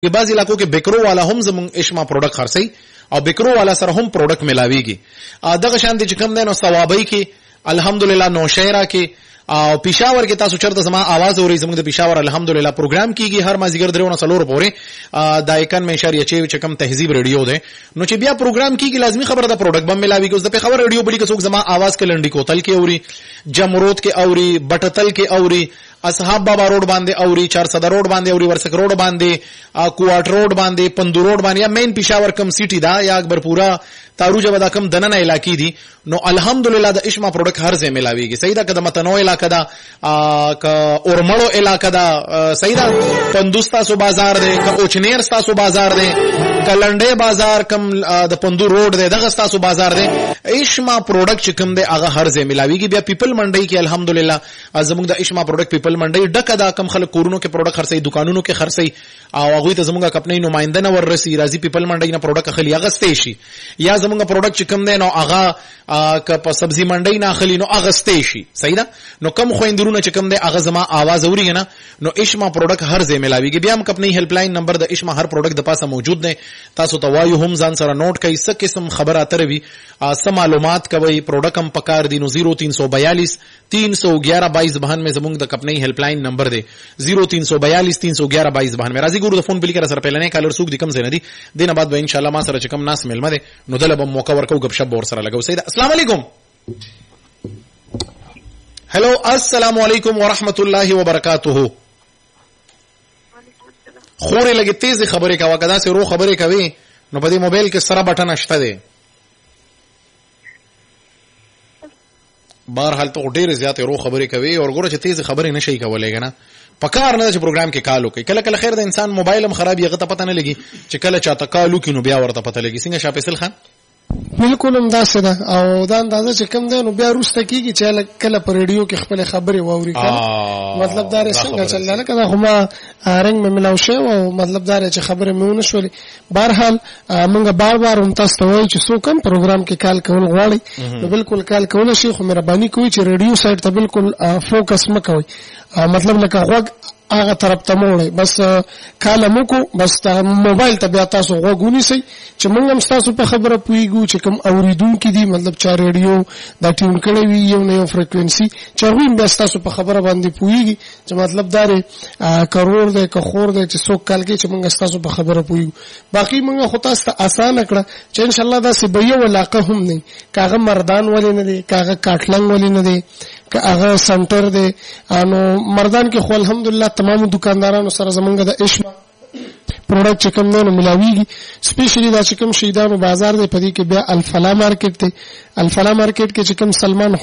بعض علاقو کې بکرو والا هم زمونږ اشما پروډکټ خرڅي او بکرو والا سره هم پروډکټ ملاويږي. دغه شان دي چې کوم دی نو ثوابي کې الحمدلله نوشهره کې او پېښور کې تاسو چرته زما आवाज اورئ. زموږ د پېښور الحمدلله پروګرام کیږي هر مازیګر 3:04 پورې د 91.6 چې کوم تهذیب ریډیو ده نو چې بیا پروګرام کیږي لازمی خبره ده پروډکټ بم ملاوي کې. اوس د پېښور ریډیو بلی کې څوک زما आवाज کلنډي کوتل کې اوري، جمرود کې اوري، بټتل کې اوري، اصحاب بابا روډ باندې اوري، 400 روډ باندې اوري، ورسک روډ باندې، کوارټ روډ باندې، پندو روډ باندې، یا مین پېښور کم سیټي دا یا اکبرپورا تاروجه ودا کم دننه علاقې دي. نو الحمدلله د اشما پروډکټ هر ځای ملاويږي. صحیح ده. کده متنو علاقه دا ک اورمړو علاقه دا صحیح ده. پندوستا سو بازار دی، ک اوچنیر ستا سو بازار دی، کلنډه بازار کم د پندو روډ دی، دغه ستا سو بازار دی. اشما پروډکټ چې کوم دی هغه هر ځای ملاويږي. بیا پیپل منډي کې الحمدلله زموږ د اشما پروډکټ پیپل منډي ډکه دا کم خلک کورونو کې پروډکټ خرڅي، دکانونو کې خرڅي او هغه ته زموږه کپنۍ نمائنده نه ورسي راځي پیپل منډي نه پروډکټ خلی هغه ستې شي، یا زموږه پروډکټ چې کوم دی نو هغه ک په سبزی منډي نه خلی نو هغه ستې شي. صحیح ده. نو کم خويندرونه چې کوم دی هغه زما आवाज اوري نه نو اشما پروډکټ هر ځای ملاويږي. بیا هم کپنۍ هیلپ لاین نمبر د اشما هر پروډکټ د پاسه موجود دی. تاسو ته وایو هم ځان سره نوٹ کړئ څه قسم خبره اتروي څه معلومات کوي پروډکټ هم پکار دي. نو 0342 311 22 में زمونږ د کپنۍ هیلپ لاین نمبر دی 0342 311 22 में. راځي ګورو د فون بلی کړه سره پهلنې کالر سوق د کم زنه دي دینه بعد به ان شاء الله ما سره چې کم ناس ملمه دي نو دله به موقع ورکو غب شپ ور سره لګو. سید السلام علیکم. هلو السلام علیکم ورحمت الله وبرکاته. خورې لګي تیز خبرې کا وکدا سه رو خبرې کوي نو په دې موبایل کې سره بټن شته دی. بهرحال ته ډېر زیات رو خبرې کوي او ګوره چې تیز خبرې نشي کولای کنه پکار نه چې پروګرام کې کال وکړي. کله کله خیر د انسان موبایل هم خراب یغه ته پته نه لګي چې کله چاته کال وکړي نو بیا ورته پته لګي. څنګه شاپسل خان بالکل هم داسې ده او دا اندازه چې کم ده نو بیا روسته کیږي چې کله په ریډیو کې خپل خبرې واوري کنه مطلب دا څنګه چل نه کړه خو ما رنګ مې ملاو شو او مطلب دا چې خبرې مې ونه شولې. بهرحال موږ بار هم تاسو ته وایو چې څوک هم پروګرام کې کال کول غواړي نو بالکل کال کول شي خو مهرباني کوئ چې ریډیو سایت ته بالکل فوکس مکوئ. مطلب لکه غوږ هغه طرف ته موړی بس کالمو کو بس موبایل ته بیا تاسو غوږونی سي چې موږ هم تاسو په خبره پويګو چې کوم اوریدونکو دي مطلب چا ریډیو دا ټیون کړی وي یو نه یو فریکوئنسي چې هغه بیا تاسو په خبره باندې پويږي چې مطلب داري کرور ده که خور ده چې څوک کال کې چې موږ تاسو په خبره پويګو. باقي موږ خو تاسو ته آسان کړه چې ان شاء الله دا سی به یو علاقه هم نه کاغه مردان ولې نه دي کاغه کاټلنګ ولې نه دي که هغه سنټر دی انو مردان کې خو الحمدلله تمام دکاندارانو سره زمونږ د اشما پروډکټ چې کوم نه ملاويږي. سپیشلی دا چې کوم شیدانو بازار دی پدې کې بیا الفلا مارکیټ دی. الفلا مارکیټ کې چې کوم سلمان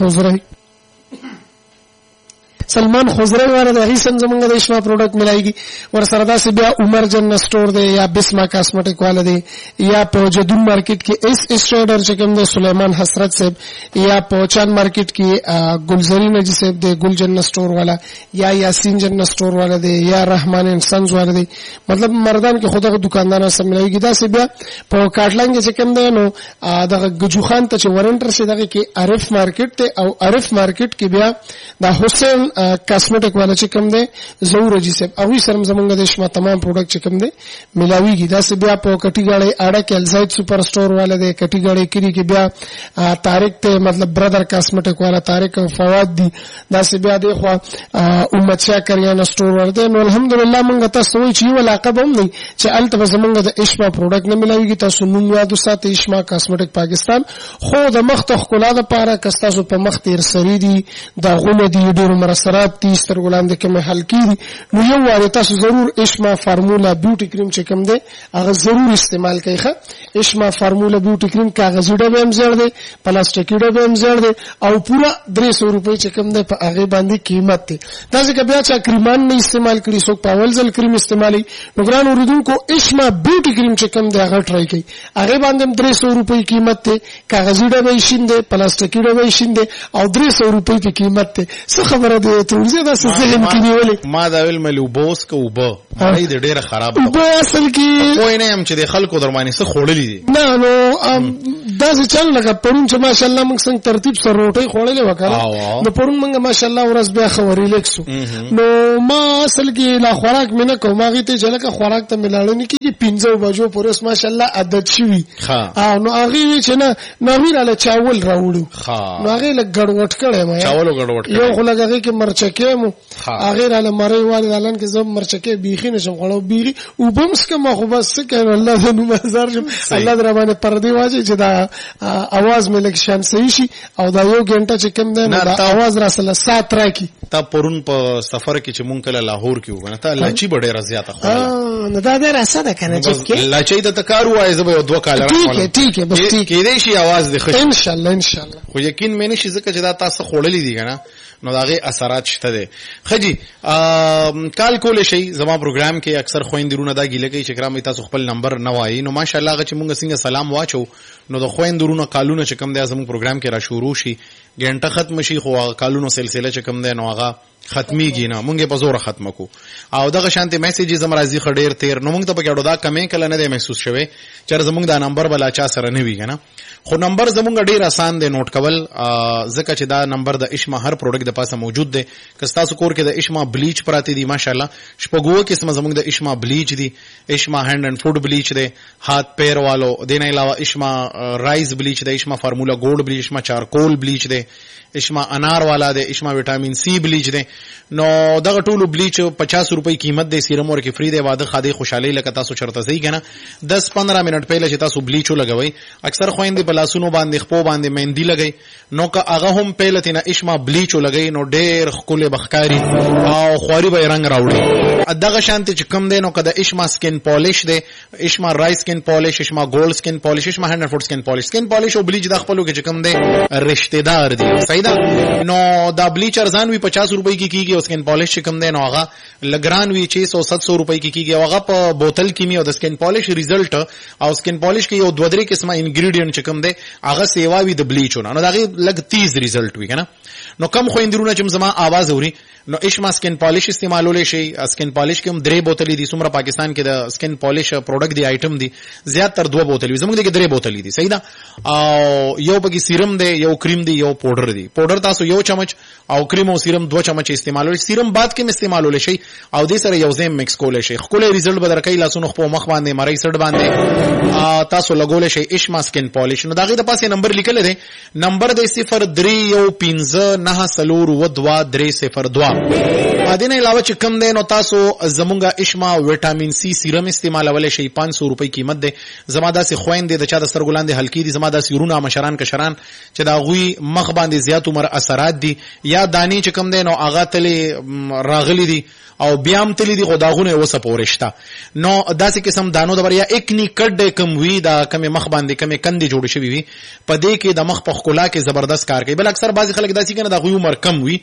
خضري واره د هیڅ زمونږ د اشما پروډکټ ملایږي. ور سره دا سه بیا عمر جن سٹور دی یا بسما کاسمیټک والا دی یا په جدون مارکیټ کې اس ټریډر چې کوم د سليمان حسرت صاحب یا په چان مارکیټ کې ګلزرین نجی صاحب دی ګل جن سٹور والا یا یاسین جن سٹور والا دی یا رحمان انسانز والا دی. مطلب مردان کې خودغه دکاندارانو سره ملایږي. دا سه بیا په کاټلنګ چې کوم دی نو دغه گجوخان ته چې ورنټر شه دغه کې عارف مارکیټ ته او عارف مارکیټ کې بیا دا حسین کاسمیټک والا چې کوم دی زور جی صاحب او سره زمونږ د اشما تمام پروډکټ چې کوم دی ملاويږي. دا سه بیا په کټیګاړي اړه کې الزاید سپر سٹور والا دی کټیګاړي کری کې بیا طارق ته مطلب برادر کاسمیټک والا طارق فواد دی. دا سه بیا دی خو امت شاه کریانه سٹور والا دی. نو الحمدلله موږ تاسو وایي چې یو علاقه به نه چې الته زمونږ د اشما پروډکټ نه ملاويږي. تاسو نوم یادو ساتئ اشما کاسمیټک پاکستان خو د مخ ته خلا د پاره کستاسو په مخ تیر سری دي دا غونه دي ډیرو مرسرات دي سترګلان د کوم حل کیږي نو یو واره تاسو ضرور اشما فارمولا بیوټي کریم چې کوم دی هغه ضرور استعمال کړئ. اشما فارمولا بیوټي کریم کاغذي ډبه هم زړ دی پلاستیکي ډبه هم زړ دی او پورا 300 روپے چې کوم دی په هغه باندې قیمت دی. دا ځکه بیا چې کریمان نه استعمال کړي څوک پاول ځل کریم استعمالي نو ګران اوریدونکو اشما بیوټي کریم چې کوم دی هغه ټرای کړئ. هغه باندې 300 روپے قیمت دی کاغذي ډبه شینده پلاستیکي ډبه شینده او 300 روپے په قیمت دی. څه خبره ده ته ورزه دا ذهن کې نیولې ما دا ویل ملو بوس کو وبو هغه دې ډیره خراب وبو اصل کې کوئی نه هم چې د خلکو درمانی څه خوړلې دي نه نو دا څه چل لکه پرون چې ماشاءالله موږ څنګه ترتیب سره روټي خوړلې وکړه نو پرون موږ ماشاءالله ورځ بیا خبرې لیکسو نو ما اصل کې لا خوراک مینه کوم هغه ته چې لکه خوراک ته ملاړو نه کیږي 15 بجو پورې ماشاءالله عادت شوی نو هغه چې نه ویراله چاول راوړو نو هغه لګ ګډوډ کړي ما چاول ګډوډ یو خو لګه کې مرچکه مو هغه راله مړی والي دالن کې زو مرچکه بیخي نشم غړو بیخي او بمس که ما خو بس کنه الله دې نو مزار شم الله در باندې پردي واجی چې دا आवाज مې لکه شان صحیح شي او دا یو غنټه چې کم ده نو دا आवाज راسله سات راکی تا پرون په سفر کې چې مونږ کله لاهور کې وګنه تا لاچی ډېره زیاته خو نو دا ډېر اساده کنه چې لاچی ته کارو وای زه به دوه کال راځم ټیک ہے بس ټیک کې دې شي आवाज دې خوش ان شاء الله خو یقین مې نشي ځکه چې دا تاسو خوړلې دي کنه نو داغه اثرات شته دي خجی کال کول شي زما پروګرام کې اکثر خويندرونه دا ګیله کوي چې کرام تاسو خپل نمبر نه وایي نو ماشاءالله غ چې مونږ څنګه سلام واچو نو د خويندرونه کالونه چې کم دی زموږ پروګرام کې را شروع شي ګنټه ختم شي خو کالونو سلسله چې کم دی نو هغه ختميږي نه مونږه په زور ختم کو او دغه شانتي میسیجز هم راځي خډیر تیر نو مونږ ته پکې دا کمې کله نه دی محسوس شوی چې زموږ دا نمبر بلا چا سره نه وی کنه خو نمبر زموږ ډیر آسان دی نوٹ کول ځکه چې دا نمبر د اشما هر پروډکټ د پاسه موجود دی که تاسو کور کې د اشما بلیچ پراته دي ماشاءالله شپږو قسمه زموږ د اشما بلیچ دي اشما هاند اند فوډ بلیچ دی هات پیر والو دینه علاوه اشما رایس بلیچ دی اشما فارمولا گولډ بلیچ اشما چارکول بلیچ دی اشما انار والا دی اشما وټامین سی بلیچ دی نو دغه ټولو بلیچ 50 روپۍ قیمت دی سیرم ورکه فری دی واده خاده خوشحالي لکه تاسو چرته صحیح کنه 10-15 منټ پهله چې تاسو بلیچو لګوي اکثر خويندې بلاسونو باندې خپو باندې مهندی لګي نو که هغه هم پهله تینا اشما بلیچو لګي نو ډېر خکول بخکاری او خواري به رنگ راوړي دغه شانته چې کم دی نو کده اشما سکن پالیش دی اشما رایس سکن پالیش اشما گولډ سکن پالیش اشما هاند فوډ سکن پالیش سکن پالیش او بلیچ د خپلو کې چې کم دی رشتہ دار دی صحیح ده نو دا بلیچ ارزان وی 50 روپۍ کې کیږي او سکن پالیش چې کم دی نو هغه لګران وی 600-700 روپۍ کې کیږي هغه په بوتل کې می او د سکن پالیش ریزلټ او سکن پالیش کې یو دوه درې قسمه انګریډینټ چې کم دی هغه سیوا وی د بلیچونه نو دغه لګ 30 ریزلټ وی کنه نو کم خويندرونه چې زما आवाज اوري نو اشما سکن پالیش استعمالول شي سکن پالیش کې هم 3 بوتلې دي څومره پاکستان کې د سکن پالیش پروډکټ دی آیټم دي زیات تر 2 بوتلې زموږ کې 3 بوتلې دي صحیح ده او یو پکې سیرم دی یو کریم دی یو پاوډر دی پاوډر تاسو یو چمچ او کریم او سیرم 2 چمچ استعمالول سیرم بعد کې استعمالول شي او دې سره یو ځم مکس کول شي خپل ریزلټ بدر کوي لاسونو خپل مخ باندې مړی سړ باندې تاسو لګول شي اشما سکن پالیش نو داغه د پاسه نمبر لیکل دی نمبر دی 0315922302 دینه علاوه چې کم دی نو تاسو زمونږه اشما وټامین سی سیرم استعمالول شي 500 روپۍ قیمت دی زما داسې خويندې د چا د سترګلان دی هلکی دي زما داسې ورونه مشران کشران چې دا غوي مخ باندې زیات عمر اثرات دي یا دانی چې کم دی نو اغه تلی راغلی دي او بیام تلی دي خداغونه وسه پورشتا نو داسې قسم دانو د بریا اکنی کډ کم وی دا کم مخ باندې کم کندې جوړ شوی وي پدې کې د مخ په خلا کې زبردست کار کوي بل اکثر بعضی خلک داسې کنه د غوي عمر کم وي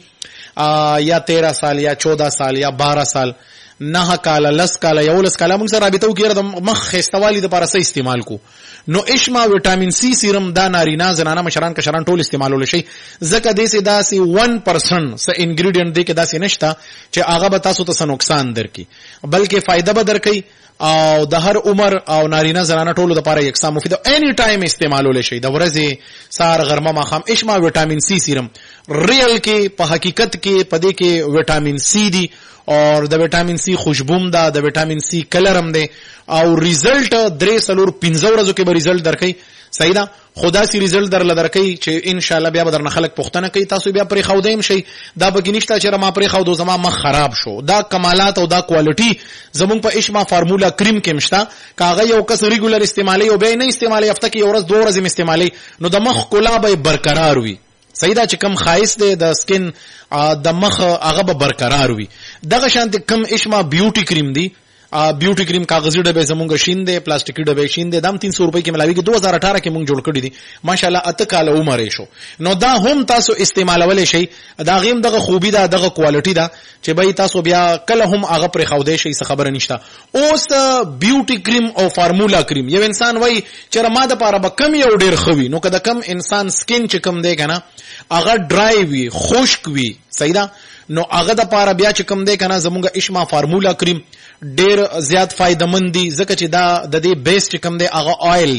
یا 13 سال یا 14 سال یا 12 سال 9 کال 10 کال یا 11 کال موږ سره رابطه وکړه د مخ خستوالي د لپاره صحیح استعمال کو نو اشما وټامین سی سیرم دا نارینا زنانه مشران کشران ټول استعمالول شي زکه دې سي داسي 1% س انګریډینټ دې کې داسي نشتا چې هغه به تاسو ته نقصان درکې بلکې فائدہ به درکې او د هر عمر او نارینه زنانه ټولو د لپاره یکسان مفید اني ټایم استعمالول شي د ورځې سار غرمه ماخام اشما وټامین سی سیرم ریل کې په حقیقت کې پدې کې وټامین سی دی اور د وټامین سی خوشبوم ده د وټامین سی کلرم ده او ریزلټ 3-4-5 ورځو کې به ریزلټ درکې صحیح ده خدا سي ریزلټ در لدرکې چې ان شاء الله بیا بدرنه خلک پښتنه کوي تاسو بیا پرې خودیم شي دا بګینشتا چې ما پرې خودو زما مخ خراب شو دا کمالات او دا کوالټي زمونږ په اشما فارمولا کریم کې مشتا کاغه یو کس ریګولر استعمالي او به نه استعمالي هفته کې یو ورځ 2 ورځې استعمالي نو د مخ کولا به برقرار وي صحیح دا چې کم خایس دی د سکن د مخ هغه به برقرار وي دغه شانت کم اشما بیوټي کریم دی بیوټي کریم کاغذي ډبه زمونږ شین دی پلاستیکي ډبه شین دی دام 300 روپۍ کې ملاوي کې 2018 کې مونږ جوړ کړی دي ماشاءالله اته کال عمر شو نو دا هم تاسو استعمالول شي دا غیم دغه خوبي دا دغه کوالټي دا چې به تاسو بیا کله هم هغه پر خوده شي څه خبره نشته اوس بیوټي کریم او فارمولا کریم یو انسان وای چې ما د پاره به کم یو ډیر خوي نو کله کم انسان سکن چې کم دی کنه هغه ډرای وي خشک وي صحیح ده نو هغه د پاره بیا چې کم دی کنه زمونږ اشما فارمولا کریم ډیر زیات فائدہ مند دي ځکه چې دا د دې بیس چې کم دی هغه آیل دی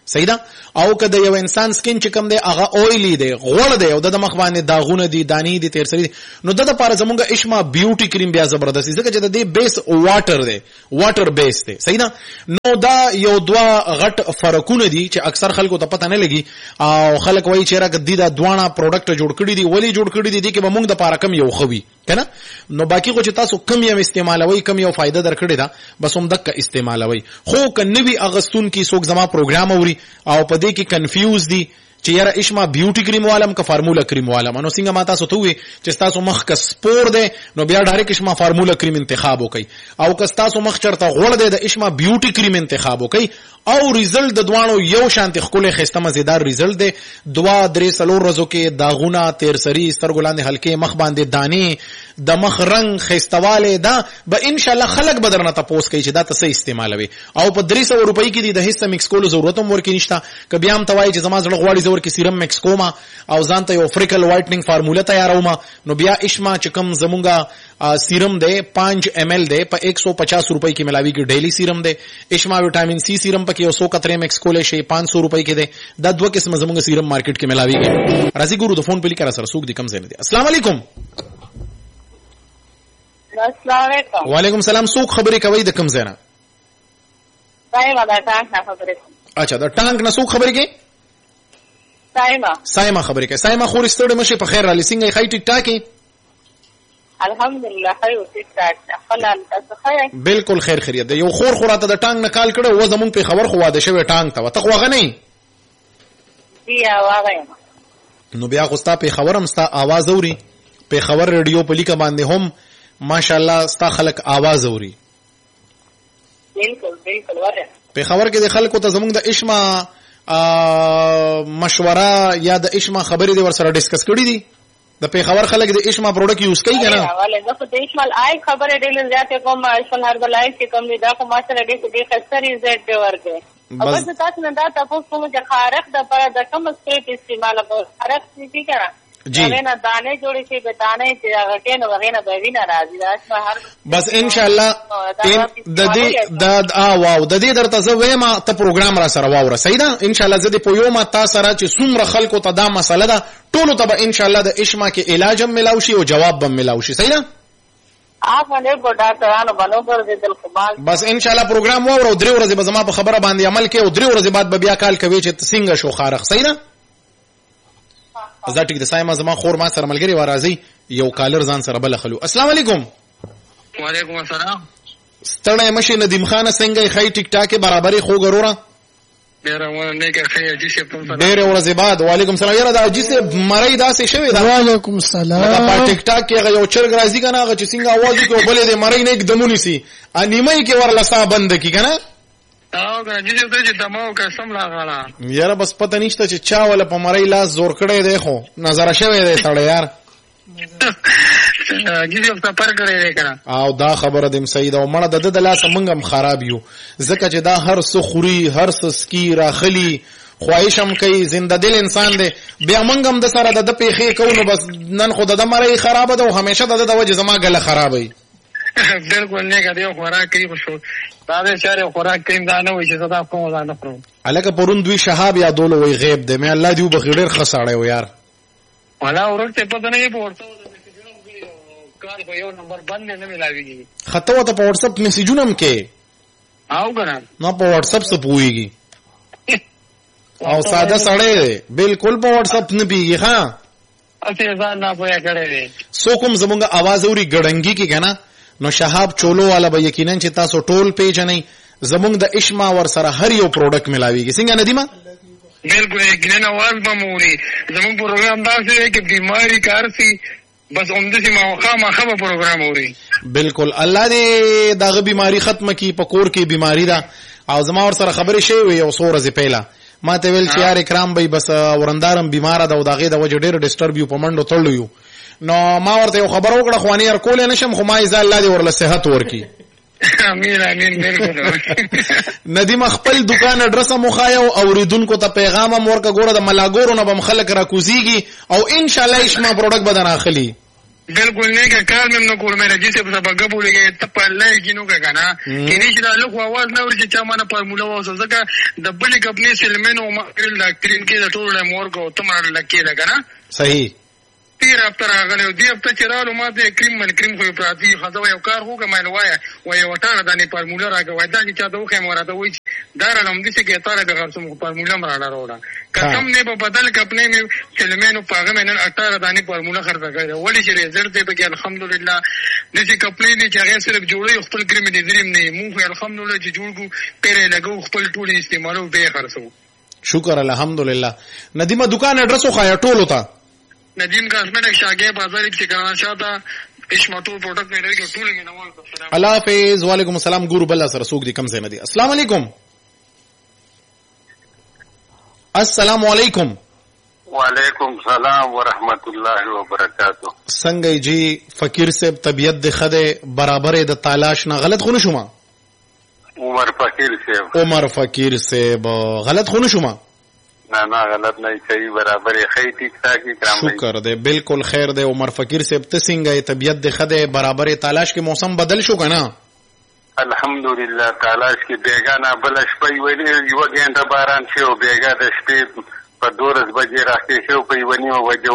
صحیح ده. او که د یو انسان سکین چې کوم دی هغه اویلی دی غوړ دی او د مخ باندې داغونه دي دانی دي تیر سری دي نو د لپاره زمونږ اشما بیوټي کریم بیا زبردست ځکه چې د دې بیس واټر دی واټر بیس دی صحیح ده. نو دا یو دوا غټ فرقونه دي چې اکثر خلکو ته پته نه لګي او خلک وایي چې راګ دي دا دوانه پروډکټ جوړ کړی دي ولی جوړ کړی دي کې به موږ د لپاره کم یو خوي کنه نو باقی خو چې تاسو کم یو استعمالوي کم یو فائدہ درکړی دا بس هم دک استعمالوي خو کنوي اغستون کی څوک زما پروګرام اوري او په دې کې کنفیوز دي چې یاره اشما بیوټي کریم والم کا فارمولا کریم والم نو څنګه ما تاسو ته وي چې تاسو مخ کا سپور دی نو بیا ډایرکټ اشما فارمولا کریم انتخاب وکي او که تاسو مخ چرته غوړ دی د اشما بیوټي کریم انتخاب وکي او ریزلټ د دوانو یو شانتي خپل خسته مزیدار ریزلټ دی 2-3 سلور ورځو کې داغونه تیر سری سترګلاندې هلکې مخ باندې دانی د مخ رنگ خستواله دا به ان شاء الله خلق بدرنه تاسو کوي چې دا تاسو استعمالوي او په 300 روپۍ کې د هیڅ مکس کولو ضرورت هم ورکې نشته ک بیا هم توای چې زما زړه غواړي زور کې سیرم مکس کوما او ځان ته یو فریکل وایټنینګ فارمولا تیاروم نو بیا اشما چې کوم زمونږه سیرم دی 5 ml دی په 150 روپۍ کې ملاوي کې ډیلی سیرم دی اشما وټامین سی سیرم په کې 100 مکس کولې شي 500 روپۍ کې دی دا دوه قسم زمونږه سیرم مارکیټ کې ملاوي کې راځي ګورو د فون په لیکره سره سوق دي کم زنه دي. السلام علیکم. السلام علیکم. وعلیکم السلام. سوق خبرې کوي د کم زنه؟ سایما دا ټانک نه خبرې. اچھا دا ټانک نه سوق خبرې کوي؟ سایما خبرې کوي. سایما خور ستړي مشه په خیر را لسینګي خای ټیک ټاکي. الحمدلله خیر ټیک ټاک. خلل تاسو خیر؟ بالکل خیر خیریت ده. یو خور خوراته د ټانک نه کال کړه و زمون په خبر خو واده شوی ټانک ته وته خوغه نه بیا واغه نو بیا خو ستا په خبرم ستا आवाज اوري په خبر رادیو په لیکه باندې هم ماشاءالله ستا خلق आवाज اوري. بالکل وره په خبر کې د خلکو ته زمونږ د اشما مشوره یا د اشما خبرې د ور سره ډیسکس کړې دي د په خبر خلک د اشما پروډکټ یوز کوي کنه والله زه د اشما آی خبره ډیل زیاته کوم اشما هر بلای چې کوم دا کوم سره ډیل خسرې زیات دی ورته او بس تاسو نه دا تاسو کوم چې خارق د پر د کوم سټریټ استعمال کوو خارق څه کړه جی نه دانه جوړې شي به دانه چې هغه نو وغیرہ به وینا راځي دا اشما هر بس ان شاء الله د دې د واو د دې درته زه وایم ته پروګرام را سره واوره صحیح ده ان شاء الله زه دې په یو ما تاسو سره چې څومره خلکو ته دا مسله ده ټولو ته به ان شاء الله د اشما کې علاج هم ملاوي شي او جواب هم ملاوي شي صحیح ده آپ باندې کو ډاکټرانو باندې پر دل خبال بس ان شاء الله پروګرام واوره او 3 ورځې به زما په خبره باندې عمل کې او 3 ورځې بعد به بیا کال کوي چې څنګه شو خارق صحیح ده زه ټیک د سایما زما خور ما سره ملګری و راځي یو کالر ځان سره بل خلو. السلام علیکم. وعلیکم السلام. ستړی مشه ندیم خان څنګه خی ټیک ټاکه برابرې خو ګروره ډېر ونه کې خی اجي شه په ډېر ورځې بعد. وعلیکم السلام. یاره دا اجي سه مړی داسې شوی دا. وعلیکم السلام. دا په ټیک ټاک کې یو چرګ راځي کنه هغه چې څنګه आवाज کوي بلې دې مړی نه एकदमونی سي انیمای کې ورلا سا بند کی کنه او کنه چې دمو قسم لا غاړه یاره بس پته نشته چې چا ولا په مړی لاس زور کړی دی خو نظر شوی دی سړی یار ګیزو ته پر کړی دی کنه او دا خبره دیم سید او مړه د لاس منګم خراب یو ځکه چې دا هر څه خوري هر څه سکی راخلی خواهشم کوي زنده دل انسان دی بیا منګم د سره د پیخې کوو بس نن خو د مړی خراب ده او همیشه د وجه زما ګله خرابای بالکل نه کړي خوراک کوي خو دا به چاره خوراک کین دا نه وي چې زدا کوم ځان نه خورم الکه پرون دوی شهاب یا دول وی غیب دی مې الله دی بخیر ډیر خساړی و یار ولا ورته پته نه پورته کار په یو نمبر باندې نه ملاويږي خطو ته په واتس اپ میسجونه هم کې او کنه نو په واتس اپ څه پويږي او ساده سړی بالکل په واتس اپ نه پیږي ها اته ځان نه پوهه کړی سو کوم زمونږه आवाज اوري ګړنګي کې کنه نو شهاب چولو والا به یقینا چې تاسو ټول پیژنئ زمونږ د اشما ور سره هر یو پروډکټ ملاويږي څنګه ندیمه بالکل یقینا आवाज به موري زموږ پروګرام دا چې کې بیماری کارسي بس اومده سي ما خبر پروګرام اوري بالکل الله دې داغه بیماری ختمه کی پکور کی بیماری دا او زما ور سره خبرې شوی وي او سورځ پیلا ما ته ویل چې یار اکرام به بس ورندارم بیمار ده او داغه د وجه ډېر ډیسټرب یو پمنډو تړلو یو نو ما ورته خبر وکړه خواني هر کول نشم خو ما ایزا الله دې ورله صحت ورکی امين امين بالکل ندیم خپل دکان اډرس مخایو اوریدونکو ته پیغام ورکا ګوره د ملاګورو نه بم خلک را کوزيږي او ان شاء الله اشما پروډکټ بدن اخلي بالکل نه کا کار مې نو کول مې راځي چې په سبا غوړې ته په لای کې نو کنه کینې چې له خو आवाज نه ورچې چا مانه فارمولا واسه ځکه د بلې کمپنی سلمنو ما ډاکټرین کې د ټول مور کو ته مړ لکې لګا صحیح تیر هفته راغلی دی هفته چې رالو ما د کریم خو پراتی خزه یو کار هوګه مې وایي وایي وټاره د نه فارمولا راغوي دا چې چا د وخه مراده وایي دا رالم دي چې تاره به غرسم فارمولا مراله راوړه کم نه په بدل کپنې مې سلمنو پاغه مې نن 18 دانې فارمولا خرڅه کړې ولې چې رزلټ دی به الحمدلله د چې کپلې دي چې هغه صرف جوړي خپل کریم دي دریم نه مونږ الحمدلله چې جوړو پیره لګو خپل ټول استعمالو به خرڅو شکر الحمدلله ندیمه دکان اډرس خو یا ټول وتا ندیم کاسمیټک شاګه بازار کې کرنا شاته اشماتو پروډکټ نه لري ټول کې نوال الله حافظ وعلیکم السلام ګورو بل سره سوق دي کم څه نه دي السلام علیکم السلام علیکم وعلیکم السلام ورحمت الله وبرکاتہ څنګه جی فقیر صاحب طبیعت د خده برابر د تالاش نه غلط خونه شوما عمر فقیر صاحب غلط خونه شوما نه غلط نه صحیح برابر خی ٹھیک ٹھاک کام شکر دے بالکل خیر دے عمر فقیر صاحب ته څنګه طبیعت د خده برابر تالاش کې موسم بدل شو کنه الحمدلله تالاش کې بیگانه بل شپې ویلې یو غنټه باران شي او بیگا د شپې په 12 بجې راځي شو په ونیو وجه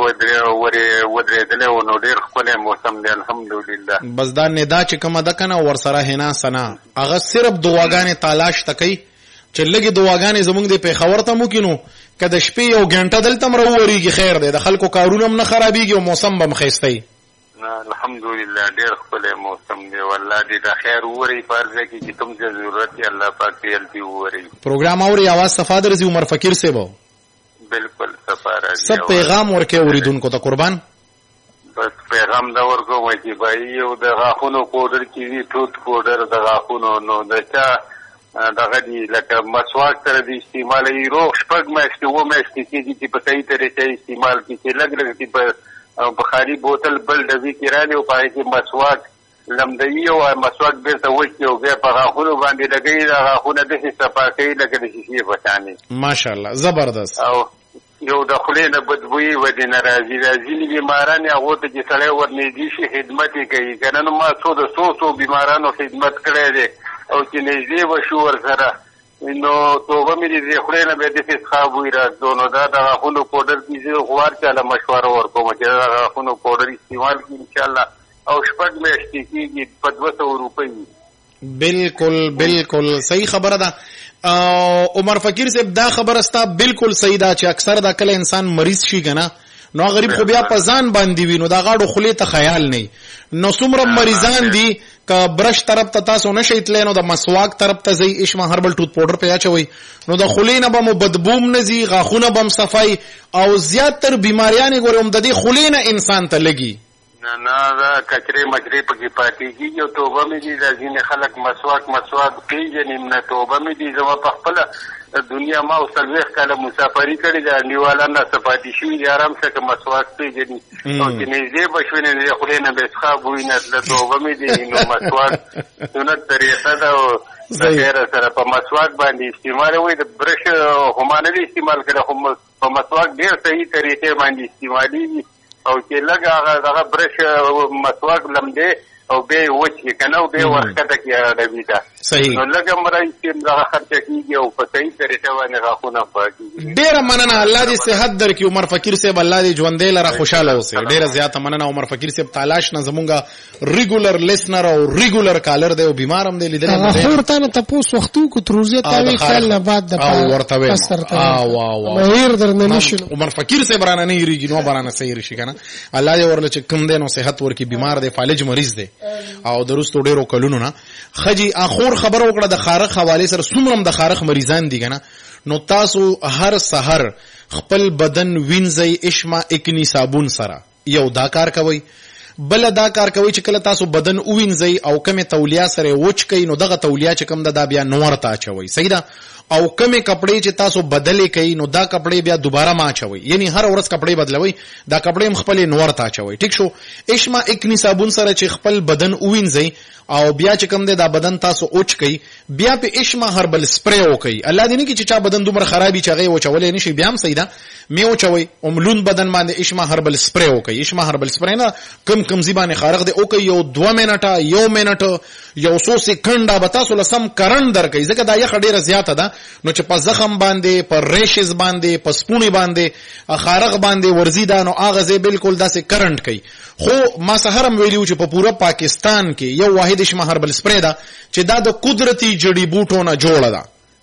ودرېدل او نو ډېر خپل موسم دی الحمدلله بس دا ندا چې کومه ده کنه ور سره هنا سنا هغه صرف دعاګانې تالاش تکي چې لګي دعاګانې زمونږ د پیښور ته مو کینو کله شپې یو غنټه دلته مروريږي خیر دی د خلکو کارونه هم نه خرابيږي او موسم به مخېستي الحمدلله ډېر خپل موسم دی والله دې د خیر وری فرض کی چې کوم څه ضرورت دی الله پاک دې التی وری پروګرام اوري आवाज صفادر زی عمر فقیر صاحب بالکل سفاره سب پیغام ورکه اوریدونکو ته قربان بس پیغام دا ورکو وای چې بای یو د غاخونو پودر کې ټوت پودر د غاخونو نو دچا دغه دی لکه مسواک سره د استعمال یې روغ شپږ میاشتې و میاشتې چې په صحیح طریقې استعمال کړي لګ چې په بخاري بوتل بل ډبي کې رالی او پای کې مسواک لمدوي او مسواک بیرته وچي او بیا په غاښونو باندې لګوي دا غاښونه داسې صفا کوي لکه د شیشې په شانې ماشاءالله زبردست او یو د خولې نه بدبویي ودې نه راځي ځینې بیماران هغو ته چې سړی ورنږدې شي خدمت یې کوي که نه نو ما څو بیمارانو خدمت کړی دی او چې نږدې به شو ورسره نو توبه مې دې خولې نه بیا داسې څښا بوی راتلو نو دا د غاښونو پوډر کې زه غوار چاله مشوره ورکوم چې دا غاښونو پوډر استعمال کړي انشاءالله او شپږ میاشتې کېږي په 200 روپۍ بالکل بالکل صحیح خبره ده عمر فقیر صاحب دا خبره ستا بالکل صحیح ده چې اکثر دا کله انسان مریض شي کنه نو غریب خو بیا په ځان باندې وینو دا غاړو خولې ته خیال نه نو څومره مریضان دي که برش طرف ته تاسو نشئ تللی نو د مسواک طرف ته ځئ اشما هربل ټوت پاوډر په اچوئ نو د خولې نه به مو بدبوم نه ځي غاښونه به م صفای او زیاتر بیماریانې ګورې هم د دې خولې نه انسان ته لګي نه دا کچرې مچرې پکې پاتې کېږي او توبه مې دي دا ځینې خلک مسواک پېژني نه توبه مې دي زما په خپله دنیا ما او 40 کاله مسافري کړې ده انډیواله نه څه پاتې شوي دي ارام شه که مسواک پېژني او چې نږدې به شوې نه د خولې نه به څښا بوی نه تله توبه مې دي نو مسواک سنت طریقه ده او د خیره سره په مسواک باندې استعمال وایي د برش خو ما نه دي استعمال کړی خو په مسواک ډېر صحیح طریقې باندې استعمالېږي او چې لږ هغه دغه برش مسواک لمدې او بیا وچې که نه او بیا ورښکته کړي هغه ډبي ته نو لږ هم رایي دغه خرچه کېږي او په صحیح طریقه باندې غاښونه پاکېږي ډېره مننه الله دې صحت درکړي عمر فقیر صاحب الله دې ژوندی لره خوشحاله اوسئ ډېره زیاته مننه عمر فقیر صاحب تالاش نه زمونږ ریګولر لیسنر او ریګولر کالر دی او بیمار هم دی لیدلی خور تا نه تپوس وختو کو تروزه تاوی کال نه بعد د ورته مهیر درنه نشو عمر فقیر صاحب رانه نه یریږي نو برانه صحیح شي کنه الله دې ورله چې کم دی نو صحت ورکړي بیمار دی فالج مریض دی او درستو ډېرو کلونو نه خجی اخور خبر وکړه د خارخ حواله سره څومره د خارخ مریضان دي کنه نو تاسو هر سحر خپل بدن وینځي اشما اکنی صابون سره یو دا کار کوي بل دا کار کوي چې کله تاسو بدن وینځي او کومه تولیه سره وچ کین نو دغه تولیه چې کوم د بیا نور ته اچوي صحیح ده او کمه کپڑے چې تاسو بدلې کوي نو دا کپڑے بیا دوباره ما چوي، یعنی هر ورځ کپڑے بدلوي، دا کپڑے خپل نور تا چوي. ټیک شو. اشما اکنی صابون سره چې خپل بدن اوینځي او بیا چې کوم دی دا بدن تاسو اوچ کوي، بیا په اشما هربل سپری وکي. الله دې نه کی چې چا بدن دومره خرابي چغې و چولې نشي، بیا هم سیدا میو چوي اوملون بدن باندې اشما هربل سپری وکي. اشما هربل سپری نه کم زیبانه خارق دی او کوي، یو 2 منټه یو منټه یو 100 سکند به تاسو لسم کرنٹ درکې، ځکه دا یخ ډیره زیاته ده نو چې په زخم باندې، په ریشز باندې، په سپونی باندې، خارق باندې ورزي دا نو اغه زه بالکل داسې کرنٹ کوي. خو ما سحرم ویلیو چې په پورا پاکستان کې یو واحد اشما هربل سپری ده چې دا د قدرتي جړی بوټو نه جوړه ده.